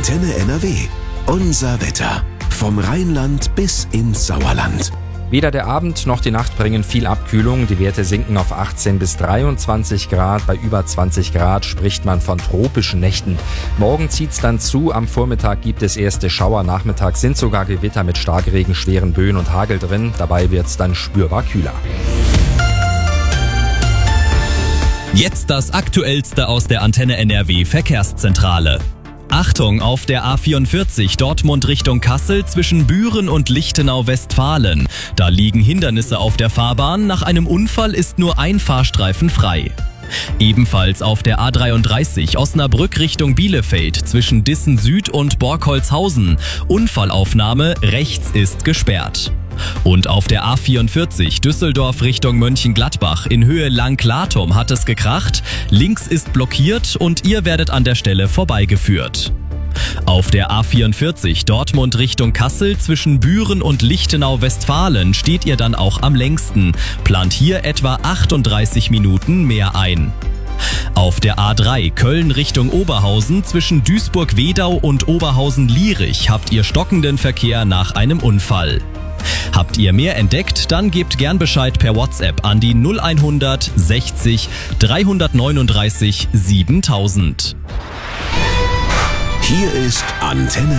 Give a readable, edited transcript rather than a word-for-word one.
Antenne NRW. Unser Wetter. Vom Rheinland bis ins Sauerland. Weder der Abend noch die Nacht bringen viel Abkühlung. Die Werte sinken auf 18 bis 23 Grad. Bei über 20 Grad spricht man von tropischen Nächten. Morgen zieht's dann zu. Am Vormittag gibt es erste Schauer. Nachmittags sind sogar Gewitter mit Starkregen, schweren Böen und Hagel drin. Dabei wird's dann spürbar kühler. Jetzt das Aktuellste aus der Antenne NRW Verkehrszentrale. Achtung auf der A44 Dortmund Richtung Kassel zwischen Büren und Lichtenau-Westfalen. Da liegen Hindernisse auf der Fahrbahn. Nach einem Unfall ist nur ein Fahrstreifen frei. Ebenfalls auf der A33 Osnabrück Richtung Bielefeld zwischen Dissen Süd und Borkholzhausen. Unfallaufnahme, rechts ist gesperrt. Und auf der A44 Düsseldorf Richtung Mönchengladbach in Höhe Langlatum hat es gekracht, links ist blockiert und ihr werdet an der Stelle vorbeigeführt. Auf der A44 Dortmund Richtung Kassel zwischen Büren und Lichtenau-Westfalen steht ihr dann auch am längsten, plant hier etwa 38 Minuten mehr ein. Auf der A3 Köln Richtung Oberhausen zwischen Duisburg-Wedau und Oberhausen-Lierich habt ihr stockenden Verkehr nach einem Unfall. Habt ihr mehr entdeckt, dann gebt gern Bescheid per WhatsApp an die 0100 60 339 7000. Hier ist Antenne